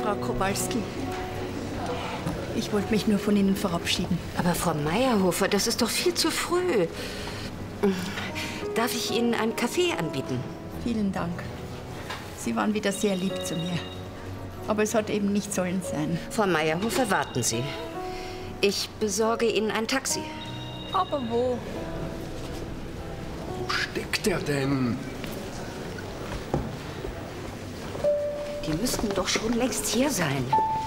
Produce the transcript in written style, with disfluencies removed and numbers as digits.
Frau Kowalski. Ich wollte mich nur von Ihnen verabschieden. Aber Frau Meyerhofer, das ist doch viel zu früh. Darf ich Ihnen einen Kaffee anbieten? Vielen Dank. Sie waren wieder sehr lieb zu mir. Aber es hat eben nicht sollen sein. Frau Meyerhofer, warten Sie. Ich besorge Ihnen ein Taxi. Aber wo? Wo steckt er denn? Die müssten doch schon längst hier sein.